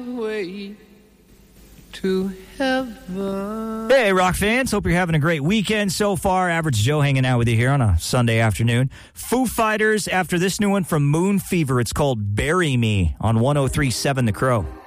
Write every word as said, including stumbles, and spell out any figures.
way to heaven. Hey, rock fans. Hope you're having a great weekend so far. Average Joe hanging out with you here on a Sunday afternoon. Foo Fighters after this new one from Moon Fever. It's called Bury Me on one oh three point seven The Crow.